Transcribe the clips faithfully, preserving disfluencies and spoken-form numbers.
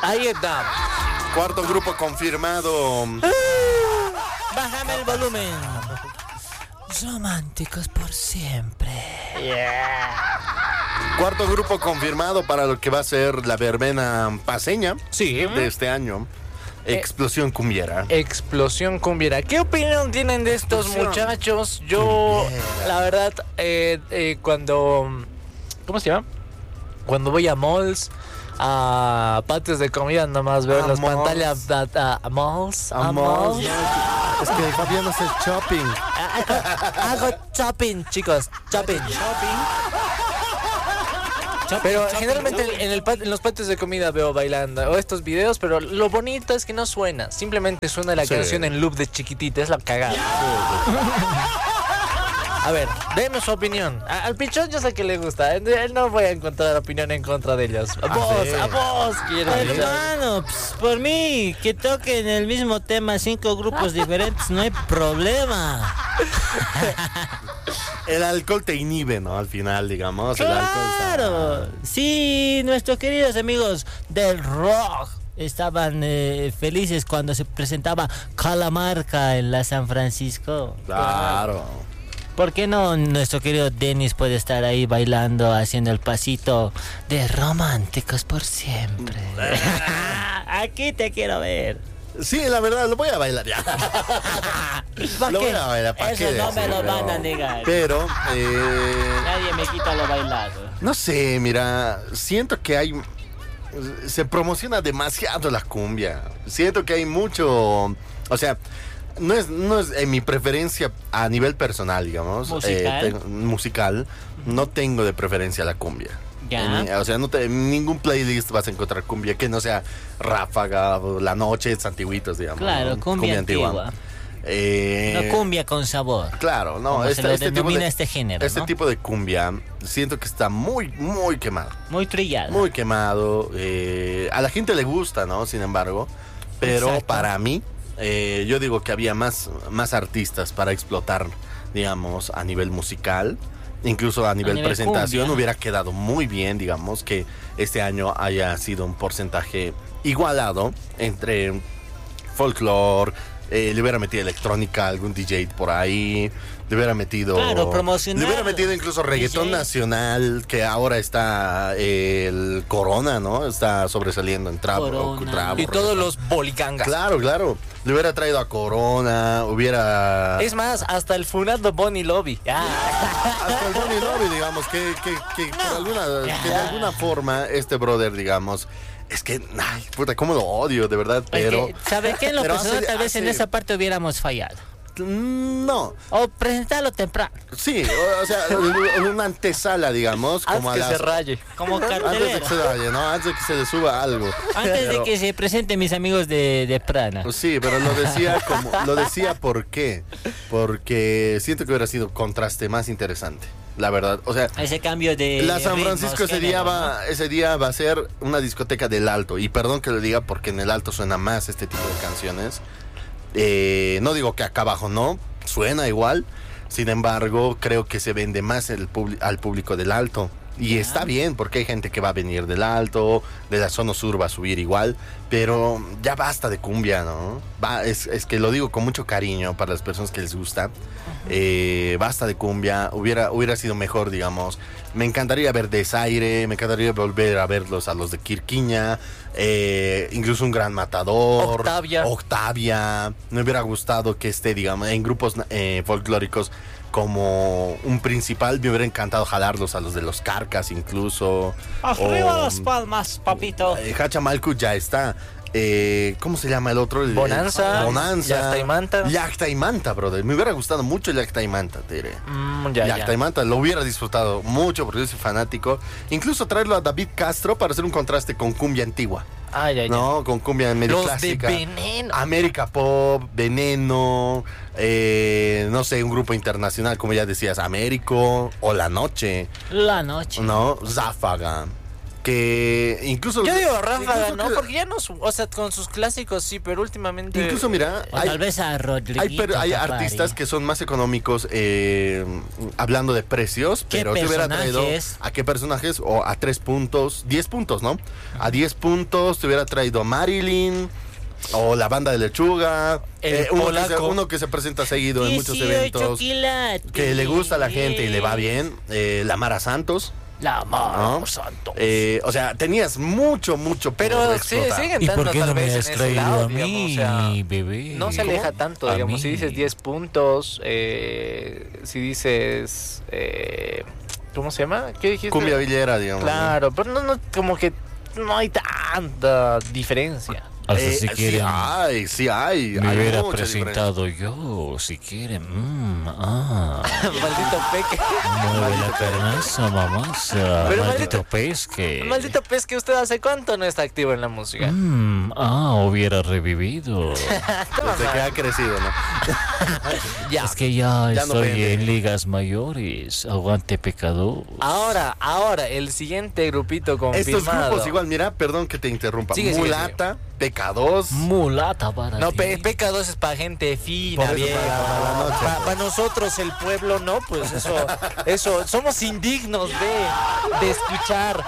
Ahí está. Cuarto grupo confirmado. Bájame el volumen. Románticos por siempre. Yeah. Cuarto grupo confirmado para lo que va a ser la verbena paseña. Sí. De este año. Explosión Cumbiera. Explosión Cumbiera. ¿Qué opinión tienen de estos Explosión. muchachos? Yo, Cumbiera. la verdad, eh, eh, cuando... ¿Cómo se llama? Cuando voy a malls, a patios de comida, nomás veo en las malls. pantallas a, a, a malls. A, a malls. malls. Es que Fabián hace shopping. Hago shopping, chicos. Shopping. Shopping. Pero shopping, generalmente shopping. En, el, en los patios de comida veo bailando o estos videos, pero lo bonito es que no suena. Simplemente suena la sí. canción en loop de chiquitita. Es la cagada. A ver, denme su opinión. A, al pichón yo sé que le gusta. Él no voy a encontrar opinión en contra de ellos. A vos, a vos. Hermano, pues, por mí, que toquen el mismo tema cinco grupos diferentes, no hay problema. El alcohol te inhibe, ¿no? Al final, digamos. Claro. El alcohol está... Sí, nuestros queridos amigos del rock estaban eh, felices cuando se presentaba Calamarca en la San Francisco. Claro. ¿Por qué no nuestro querido Dennis puede estar ahí bailando, haciendo el pasito de Románticos por siempre? Aquí te quiero ver. Sí, la verdad, lo voy a bailar ya. ¿Para qué? Voy a bailar, ¿para Eso qué no me lo pero, van a negar. Pero, eh, nadie me quita lo bailado. No sé, mira, siento que hay... Se promociona demasiado la cumbia. Siento que hay mucho... O sea... No es, no es en mi preferencia a nivel personal, digamos. ¿Musical? Eh, te, musical. Uh-huh. No tengo de preferencia la cumbia. ¿Ya? En, o sea, no te, en ningún playlist vas a encontrar cumbia que no sea Ráfaga, La Noche, Antiguitos, digamos. Claro, ¿no? cumbia, cumbia antigua. antigua. Eh, no cumbia con sabor. Claro, no. Como Este, se lo este denomina tipo de, este género, Este ¿no? tipo de cumbia siento que está muy, muy quemado. Muy trillado. Muy quemado. Eh, a la gente le gusta, ¿no? Sin embargo. Pero Exacto. para mí... Eh, yo digo que había más, más artistas para explotar, digamos, a nivel musical, incluso a nivel, a nivel presentación cumbia. Hubiera quedado muy bien, digamos, que este año haya sido un porcentaje igualado entre folclore, eh, le hubiera metido electrónica, algún D J por ahí, le hubiera metido... Claro, promocionar. Le hubiera metido incluso reggaetón D J nacional, que ahora está eh, el Corona, ¿no? Está sobresaliendo en trap. Corona. O, trap y reggaetón. Todos los boligangas. Claro, claro. Le hubiera traído a Corona, hubiera... Es más, hasta el funado Bonnie Lobby. Ah. Hasta el Bonnie Lobby, digamos, que, que, que, no. por alguna, que de alguna forma este brother, digamos... Es que, ay, puta, cómo lo odio, de verdad, pero... ¿Sabe qué? En lo personal, tal vez hace... en esa parte hubiéramos fallado. No. O presentarlo temprano. Sí, o, o sea, en una antesala, digamos. Como antes a que las... se raye. Como cartelera. Antes de que se raye, ¿no? Antes de que se le suba algo. Antes pero... de que se presenten mis amigos de, de Prana. Sí, pero lo decía como... Lo decía ¿por qué? Porque siento que hubiera sido contraste más interesante. La verdad, o sea... Ese cambio de... La San Francisco ritmos, ese, género, día va, ¿no? ese día va a ser una discoteca del Alto. Y perdón que lo diga porque en el Alto suena más este tipo de canciones. Eh, no digo que acá abajo no, suena igual. Sin embargo, creo que se vende más el pub- al público del Alto. Y está bien, porque hay gente que va a venir del Alto, de la zona sur va a subir igual. Pero ya basta de cumbia, ¿no? Va, es, es que lo digo con mucho cariño para las personas que les gusta. Eh, basta de cumbia, hubiera, hubiera sido mejor, digamos. Me encantaría ver Desaire, me encantaría volver a verlos a los de Quirquiña, eh, incluso un Gran Matador, Octavia. Octavia. Me hubiera gustado que esté, digamos, en grupos eh, folclóricos como un principal. Me hubiera encantado jalarlos a los de los Carcas incluso. Arriba las palmas, papito. Eh, Hachamalcu ya está. Eh, ¿Cómo se llama el otro? El, Bonanza. Bonanza. Yacta y Manta. Yacta y Manta, brother. Me hubiera gustado mucho Yacta y Manta, te diré. Mm, ya, Yacta ya. y Manta lo hubiera disfrutado mucho porque yo soy fanático. Incluso traerlo a David Castro para hacer un contraste con cumbia antigua. Ay, ay, no, con cumbia medio Los clásica. de Veneno. América Pop, Veneno, eh, no sé, un grupo internacional, como ya decías, Américo o La Noche. La Noche. No, Záfaga. que incluso... Yo digo Ráfaga, incluso ¿no? que- Porque ya no... su- O sea, con sus clásicos sí, pero últimamente... Incluso, mira, O hay, tal vez a Rodrigo. hay, per- hay artistas que son más económicos eh, hablando de precios, ¿Qué pero te hubiera traído personajes? a qué personajes o a tres puntos, diez puntos, ¿no? A diez puntos te hubiera traído Marilyn o la banda de Lechuga, El eh, uno, que se, polaco. uno que se presenta seguido en muchos eventos, quilates. que le gusta a la gente y le va bien, eh, la Mara Santos. La Mar ¿no? Santos. Eh, o sea, tenías mucho, mucho por Pero sí, explotar. siguen ¿Y dando por qué tal no me vez en has ese traído lado, a digamos, mí, o sea, bebé? no se aleja ¿Cómo? tanto, A digamos. mí. Si dices diez puntos, eh, si dices... Eh, ¿Cómo se llama? ¿Qué dijiste? Cumbia villera, digamos. ¿no? Claro, pero no, no, como que no hay tanta diferencia. Hasta Eh, si sí quieren, hay, sí hay. me hay hubiera mucha presentado yo, si quieren. Mm, ah. Maldito peque. Mueve la carnaza, mamasa. Pero Maldito pesque. Maldito pez que usted hace cuánto no está activo en la música. Mm, ah, hubiera revivido. Desde que ha crecido, ¿no? Ya. Es que ya, Ya no estoy vende. en ligas mayores. Aguante pecador. Ahora, ahora, el siguiente grupito confirmado. Estos grupos igual, mira, perdón que te interrumpa. Sigue, sigue, Mulata, P K dos. Mulata para No, ti. P K dos es para gente fina, Por eso, vieja. para- para la noche, Para, pues. nosotros, el pueblo, no, pues eso, eso, somos indignos de, de escuchar.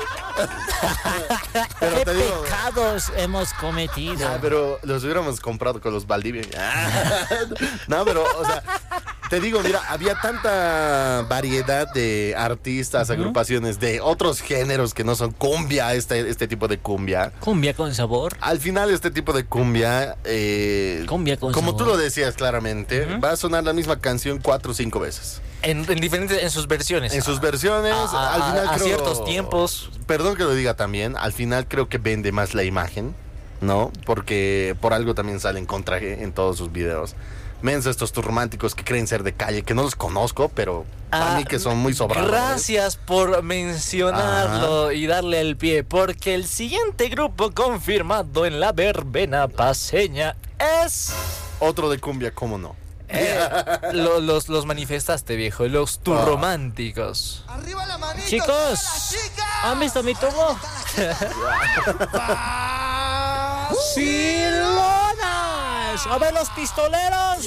Pero ¿Qué te digo, pecados hemos cometido? ah, pero los hubiéramos comprado con los Valdivia. No, pero, o sea, te digo, mira, había tanta variedad de artistas, agrupaciones de otros géneros que no son cumbia, este, este tipo de cumbia. Cumbia con sabor. Al final, este tipo de cumbia, eh, Cumbia con como sabor. tú lo decías claramente, va a sonar la misma canción cuatro o cinco veces. En, en diferentes, en sus versiones. En sus versiones, A- a- al final a creo- ciertos tiempos. Perdón que lo diga también, al final creo que vende más la imagen, ¿no? Porque por algo también salen con traje en todos sus videos. Mensa estos tus románticos que creen ser de calle, que no los conozco, pero para Ah, mí que son muy sobrados. Gracias por mencionarlo y darle el pie, porque el siguiente grupo confirmado en la verbena paseña es... Otro de cumbia, ¿cómo no? eh, lo- los, los manifestaste, viejo, los turrománticos. Arriba la manita. Chicos, ¿han visto mi tubo? ¡Silonas! ¡A ver los pistoleros!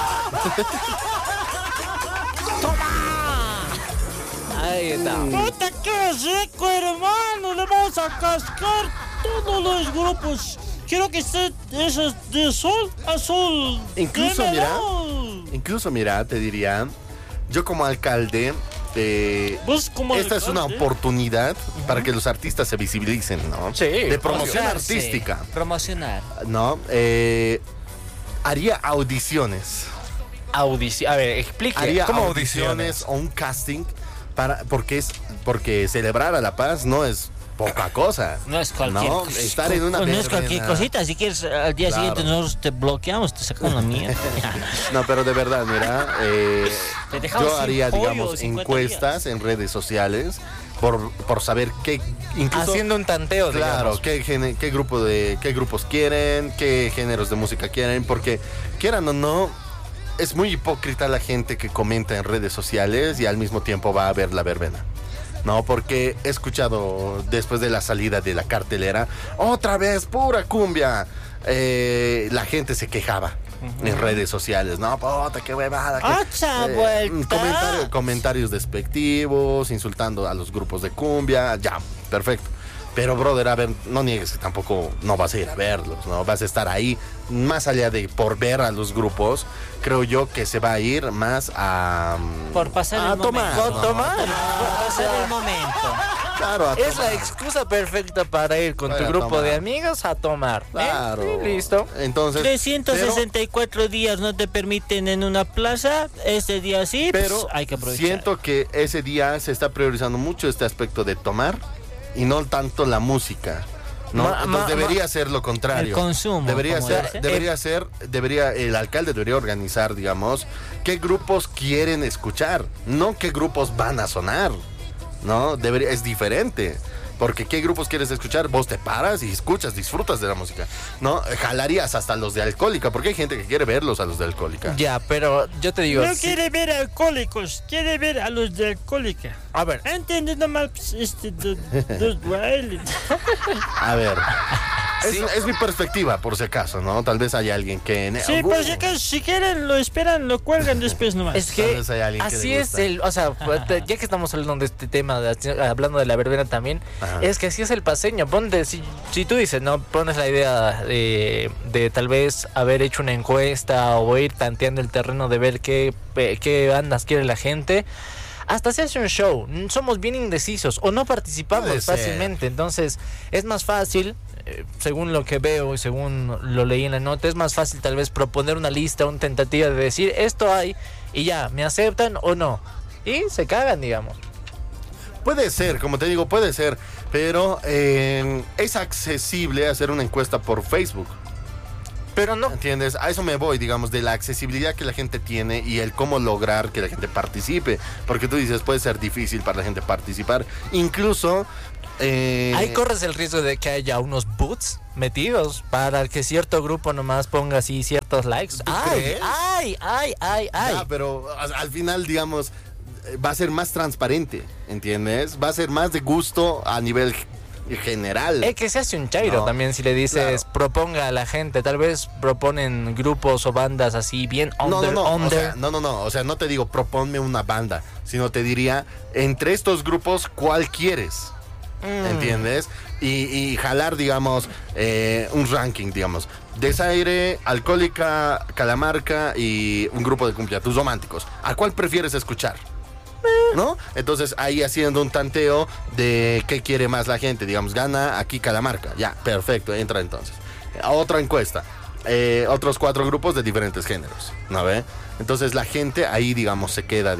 Ahí está. ¡Puta, qué rico, hermano! Le vamos a cascar todos los grupos. Quiero que esté esos de sol a sol. Incluso, Démelo. Incluso, mira, te diría, yo como alcalde, eh, Vos como esta es una alcalde. oportunidad para que los artistas se visibilicen, ¿no? Sí, De promoción Mostrarse, artística, Promocionar. ¿no? Eh, haría audiciones. Audición. A ver, explique. Haría ¿Cómo audiciones o un casting para porque es porque celebrar a la paz no es poca cosa. No es cualquier No, cosa. estar en una No es cualquier verbena. cosita. Si quieres, al día Claro. siguiente nosotros te bloqueamos, te sacamos la mierda. No, pero de verdad, mira, eh, Te dejamos yo sin haría, pollo digamos, cincuenta encuestas en redes sociales por, por saber qué, incluso, Haciendo un tanteo, claro, digamos. qué, gene- qué grupo de, qué grupos quieren, qué géneros de música quieren, porque quieran o no, es muy hipócrita la gente que comenta en redes sociales y al mismo tiempo va a ver la verbena. No, porque he escuchado después de la salida de la cartelera, otra vez pura cumbia. Eh, la gente se quejaba en redes sociales. No, puta, qué huevada. qué-". ¡Otra vuelta! comentario- comentarios despectivos, insultando a los grupos de cumbia. Ya, perfecto. Pero, brother, a ver, no niegues que tampoco no vas a ir a verlos, ¿no? Vas a estar ahí, más allá de por ver a los grupos, creo yo que se va a ir más a... mm, Por pasar a el tomar, momento. ¿no? tomar. Por pasar el momento. Claro, a Es tomar. la excusa perfecta para ir con Para tu grupo tomar. de amigos a tomar. ¿eh? Claro. Y listo. Entonces, trescientos sesenta y cuatro días no te permiten en una plaza. Este día sí, pero, pues, pero hay que aprovechar. siento que ese día se está priorizando mucho este aspecto de tomar y no tanto la música. ¿no? Ma- Entonces ma- debería ser lo contrario. El consumo, Debería como ser, dice. debería ser, debería, el alcalde debería organizar, digamos, qué grupos quieren escuchar, no qué grupos van a sonar. ¿No? Debería, es diferente. Porque ¿qué grupos quieres escuchar? Vos te paras y escuchas, disfrutas de la música, ¿no? Jalarías hasta los de Alcohólica, porque hay gente que quiere verlos a los de Alcohólica. Ya, pero yo te digo... No sí. quiere ver a Alcohólicos, quiere ver a los de Alcohólica. A ver. ¿Entiendes nomás este, los, los bailes? A ver... Es, Sí. es mi perspectiva, por si acaso, ¿no? Tal vez hay alguien que... Sí, pues si, acaso, si quieren lo esperan, lo cuelgan después nomás. Es Tal que vez hay alguien que así le es gusta. el, o sea, ya que estamos hablando de este tema, de- hablando de la verbena también, Ajá. es que así es el paseño. Ponte, si, si tú dices, no, pones la idea de, de tal vez haber hecho una encuesta o ir tanteando el terreno de ver qué, qué bandas quiere la gente. Hasta se hace un show, somos bien indecisos o no participamos Puede ser. fácilmente, entonces es más fácil, eh, según lo que veo y según lo leí en la nota, es más fácil tal vez proponer una lista, una tentativa de decir esto hay y ya, ¿me aceptan o no? Y se cagan, digamos. Puede ser, como te digo, puede ser, pero eh, es accesible hacer una encuesta por Facebook. Pero no, ¿Entiendes? A eso me voy, digamos, de la accesibilidad que la gente tiene y el cómo lograr que la gente participe. Porque tú dices, puede ser difícil para la gente participar. Incluso... eh, ahí corres el riesgo de que haya unos bots metidos para que cierto grupo nomás ponga así ciertos likes. ¿Tú ¡Ay, crees? ay, ay, ay, ay! Ya, pero a- al final, digamos, eh, va a ser más transparente, ¿entiendes? Va a ser más de gusto a nivel g- general. Es que se hace un chairo No, también si le dices claro. proponga a la gente, tal vez proponen grupos o bandas así bien No, under, no, no, o under. sea, no, no, no, o sea, no te digo proponme una banda, sino te diría, entre estos grupos, ¿cuál quieres? Mm. ¿Entiendes? Y, y jalar, digamos, eh, un ranking, digamos. Desaire, Alcohólica, Calamarca y un grupo de cumpliatus románticos. ¿A cuál prefieres escuchar? ¿No? Entonces ahí haciendo un tanteo de qué quiere más la gente. Digamos, gana aquí Calamarca. Ya, perfecto, entra entonces. A otra encuesta. Eh, otros cuatro grupos de diferentes géneros. ¿No ve? Entonces la gente ahí, digamos, se queda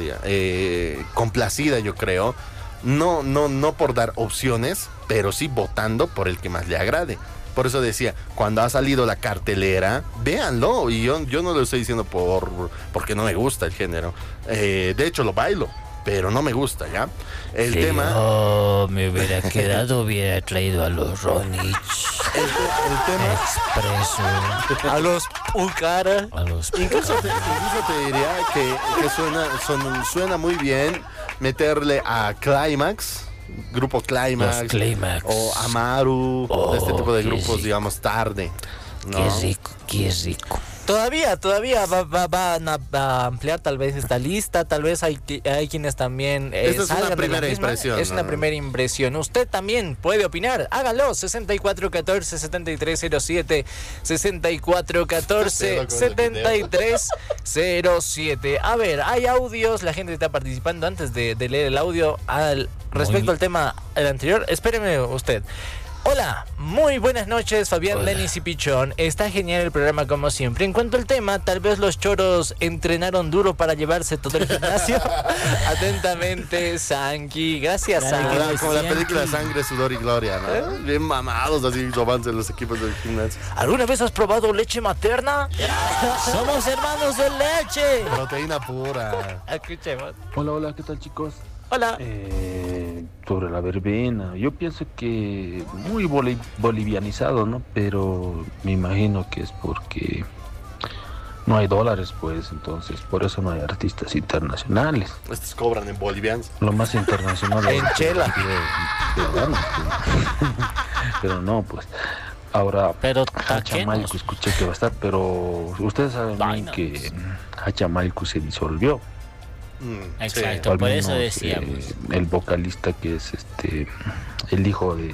eh, complacida, yo creo. No, no, no por dar opciones, pero sí votando por el que más le agrade. Por eso decía, cuando ha salido la cartelera, véanlo. Y yo, yo no lo estoy diciendo por porque no me gusta el género. Eh, de hecho, lo bailo, pero no me gusta, ¿ya? El Si tema... yo me hubiera quedado, hubiera traído a los Ronich El, el tema... Expreso, A los Ucara. a los Incluso te, incluso te diría que, que suena, son- suena muy bien meterle a Climax, grupo Climax, Los Climax. o Amaru, Oh, este tipo de qué grupos, rico. digamos, tarde. ¿no? Qué rico, qué rico. Todavía, todavía va, va- van a, a ampliar tal vez esta lista, tal vez hay, qui- hay quienes también eh, Esta es una salgan de la primera misma. impresión, Es una ¿no? primera impresión. Usted también puede opinar, hágalo, sesenta y cuatro catorce setenta y tres cero siete, sesenta y cuatro catorce setenta y tres cero siete. A ver, hay audios, la gente está participando antes de, de leer el audio al respecto Muy- al tema el anterior. Espéreme usted. Hola, muy buenas noches, Fabián, Hola. Denis y Pichón. Está genial el programa como siempre. En cuanto al tema, tal vez los choros entrenaron duro para llevarse todo el gimnasio. Atentamente, Sanki. Gracias, Como Sanki. la, como la película Sangre, Sudor y Gloria, ¿no? Bien mamados así, robándose los equipos del gimnasio. ¿Alguna vez has probado leche materna? Somos hermanos de leche. Proteína pura. Escuchemos. Hola, hola, ¿qué tal chicos? Hola. Eh, sobre la verbena, yo pienso que muy boli- bolivianizado, ¿no? Pero me imagino que es porque no hay dólares, pues, entonces por eso no hay artistas internacionales. Estos cobran en bolivianos. Lo más internacional En es chela. peruanos, pues. Pero no, pues. Ahora, Pero Hachamalco taquenos. escuché que va a estar, pero ustedes saben bien Vainas. que Hachamalco se disolvió. Mm, Exacto. Al Por eso menos, decíamos. eh, el vocalista que es este el hijo de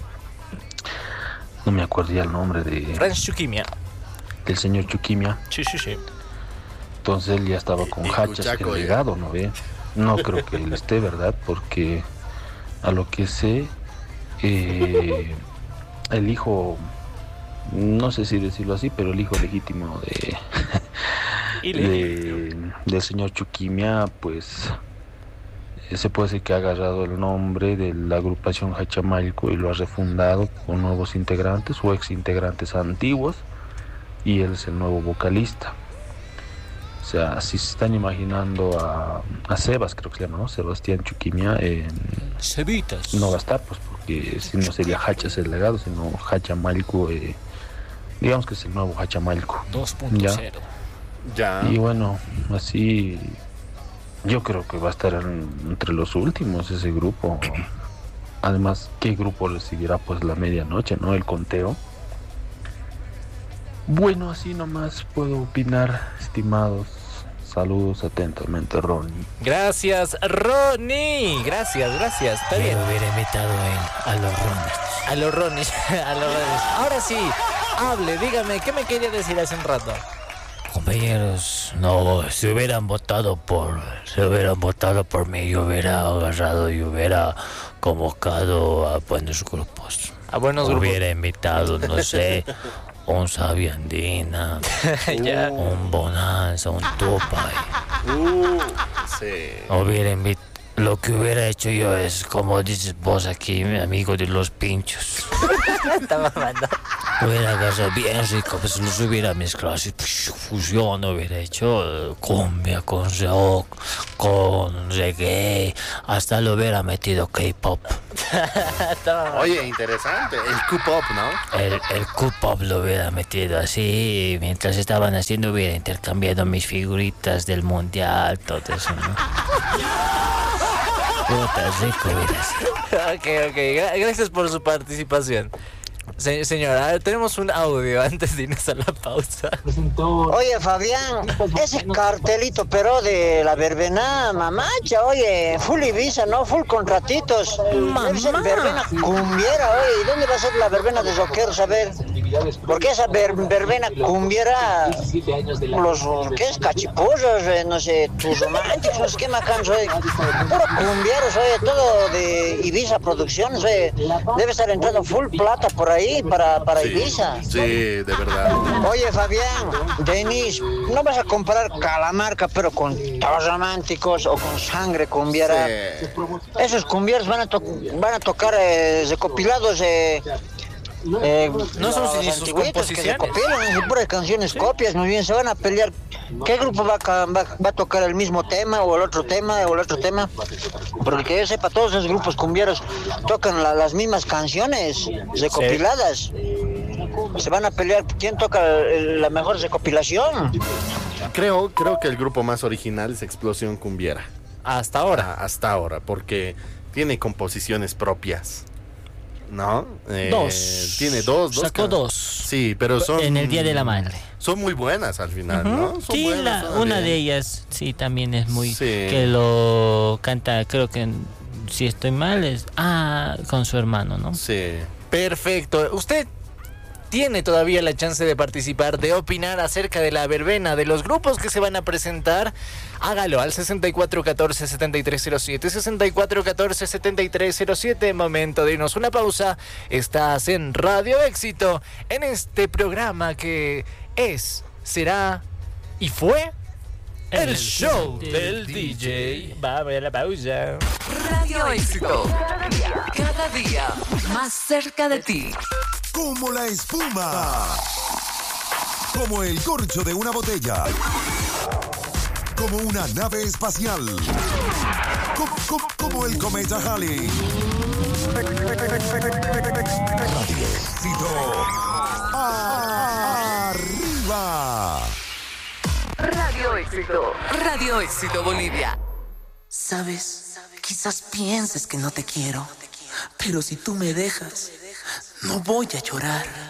no me acuerdo ya el nombre de Franz Chukimia. del señor Chuquimia. Sí, sí, sí. Entonces él ya estaba con Y hachas Cuchaco, el ya. legado, ¿no ve? No creo que él esté, ¿verdad? Porque a lo que sé eh, el hijo, no sé si decirlo así, pero el hijo legítimo de Y le- de- del señor Chuquimia, pues eh, se puede decir que ha agarrado el nombre de la agrupación Hachamalco y lo ha refundado con nuevos integrantes o ex integrantes antiguos, y él es el nuevo vocalista. O sea, si se están imaginando a, a Sebas, creo que se llama, ¿no? Sebastián Chuquimia, eh, Cebitas. no va a estar, pues que si no sería Hachas el legado, sino Hachamalco, eh, digamos que es el nuevo Hachamalco. dos punto cero. Ya. Y bueno, así yo creo que va a estar en- entre los últimos ese grupo. Además, ¿qué grupo recibirá pues la medianoche, no? El conteo. Bueno, así nomás puedo opinar, estimados. Saludos atentamente, Ronnie. Gracias, Ronnie. Gracias, gracias. Está bien. Me hubiera invitado a él, a los Ronnie. A los Ronnie. A los Ronnie. Ahora sí, hable, dígame, ¿qué me quería decir hace un rato? Compañeros, no, si hubieran votado por, si hubieran votado por mí, yo hubiera agarrado y hubiera convocado a buenos grupos. A buenos grupos. Hubiera invitado, no sé, un Sabiandina, Ya. un Bonanza, un Tupac. Uh, sí. Hubiera invitado. Lo que hubiera hecho yo es, como dices vos aquí, mi amigo de los pinchos. Estaba mandando. Hubiera agarrado bien rico, pues los hubiera mezclado así, psh, fusión, hubiera hecho eh, cumbia con rock, con reggae, hasta lo hubiera metido K-pop. Oye, interesante. El Q-Pop, ¿no? El, el K-pop lo hubiera metido así, y mientras estaban haciendo hubiera intercambiado mis figuritas del mundial, todo eso, ¿no? Puta, rico hubiera sido. Ok, ok. Gra- Gracias por su participación. Se- señora, a ver, tenemos un audio antes de irnos a la pausa. Oye, Fabián, ese cartelito, pero de la verbena, mamacha, oye, full Ibiza, ¿no? Full contratitos. Debe ser verbena cumbiera, oye, ¿y dónde va a ser la verbena de rockeros? A ver, porque esa ver- verbena cumbiera, los, ¿qué es? Cachipurros, eh, no sé, tus románticos, no sé qué macanos, oye, puro cumbieros, oye, todo de Ibiza Producciones, oye, debe estar entrando full plata por ahí para, para Sí. Ibiza. Sí, de verdad. Oye, Fabián, Denis, no vas a comparar Calamarca, pero con todos románticos o con sangre cumbiera. Sí. Esos cumbieros van a, to- van a tocar eh, recopilados. Eh, eh, No son los ni sus antiguitos composiciones. Que recopilan, son puras canciones copias, muy bien, se van a pelear. ¿Qué grupo va a, ca- va, va a tocar el mismo tema o el otro tema o el otro tema? Porque que yo sepa, todos esos grupos cumbieros tocan la- las mismas canciones recopiladas. Se van a pelear quién toca el- la mejor recopilación. Creo, creo que el grupo más original es Explosión Cumbiera. Hasta ahora. Ah, hasta ahora, porque tiene composiciones propias. ¿No? Eh, Dos. Tiene dos, dos. Sacó can- dos. Sí, pero son. En el Día de la Madre. Son muy buenas al final, ¿no? Son Sí, buenas, la- suenan una bien. de ellas, sí, también es muy... Sí. Que lo canta, creo que, si estoy mal, es... Ah, con su hermano, ¿no? Sí. Perfecto. Usted tiene todavía la chance de participar, de opinar acerca de la verbena, de los grupos que se van a presentar. Hágalo al sesenta y cuatro catorce setenta y tres cero siete, sesenta y cuatro catorce setenta y tres cero siete. Momento de irnos una pausa. Estás en Radio Éxito, en este programa que es, será y fue el, El show del del D J. Va a ver la pausa. Radio Éxito. Cada día más cerca de ti. Como la espuma, como el corcho de una botella, como una nave espacial, co- co- como el cometa Halley. Radio Éxito. Arriba. Radio Éxito. Radio Éxito Bolivia. Sabes, quizás pienses que no te quiero, pero si tú me dejas, no voy a llorar.